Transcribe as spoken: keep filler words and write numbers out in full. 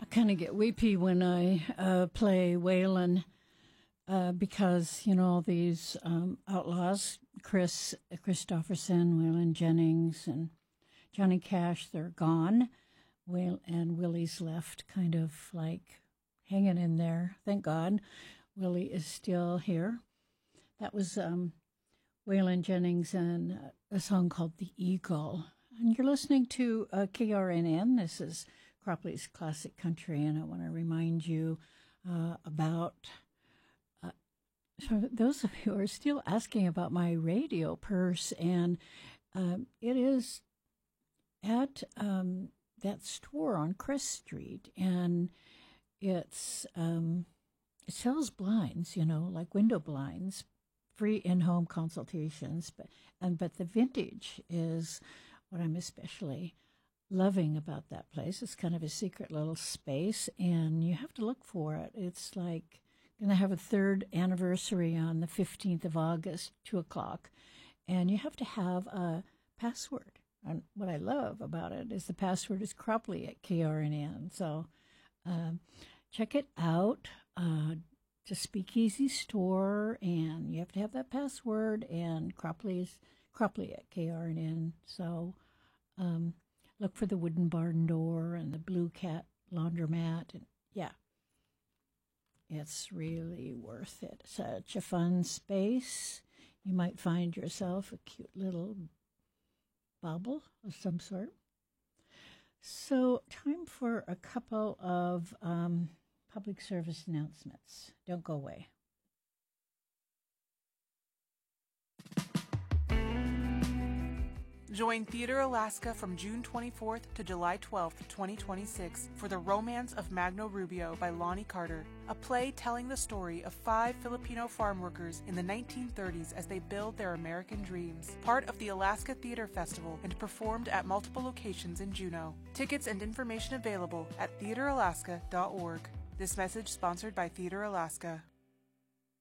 kind of get weepy when I uh, play Waylon uh, because, you know, these um, outlaws, Chris Christopherson, Waylon Jennings, and Johnny Cash, they're gone. Wail- and Willie's left kind of like hanging in there. Thank God Willie is still here. That was um, Waylon Jennings and a song called The Eagle. And you're listening to uh, K R N N. This is Cropley's Classic Country, and I want to remind you uh, about uh, for those of you who are still asking about my radio purse, and um, it is at um, that store on Crest Street, and it's um, it sells blinds, you know, like window blinds, free in-home consultations, but and but the vintage is what I'm especially loving about that place. It's kind of a secret little space, and you have to look for it. It's like going to have a third anniversary on the fifteenth of August, two o'clock, and you have to have a password. And what I love about it is the password is Cropley at K R N N. So um, check it out. Uh, it's a speakeasy store, and you have to have that password, and Cropley's Cropley at K R N N. So um, look for the wooden barn door and the Blue Cat laundromat. And yeah, it's really worth it. Such a fun space. You might find yourself a cute little bauble of some sort. So time for a couple of um, public service announcements. Don't go away. Join Theater Alaska from June twenty-fourth to July twelfth, twenty twenty-six for The Romance of Magno Rubio by Lonnie Carter, a play telling the story of five Filipino farm workers in the nineteen thirties as they build their American dreams. Part of the Alaska Theater Festival and performed at multiple locations in Juneau. Tickets and information available at theater alaska dot org. This message sponsored by Theater Alaska.